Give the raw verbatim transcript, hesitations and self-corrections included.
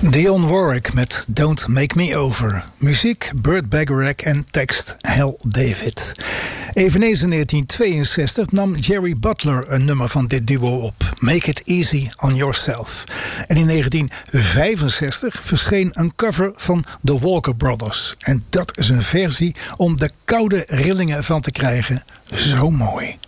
Dionne Warwick met Don't Make Me Over. Muziek Burt Bacharach en tekst Hal David. Eveneens in negentien tweeënzestig nam Jerry Butler een nummer van dit duo op. Make It Easy On Yourself. En in negentien vijfenzestig verscheen een cover van The Walker Brothers. En dat is een versie om de koude rillingen van te krijgen. Zo mooi.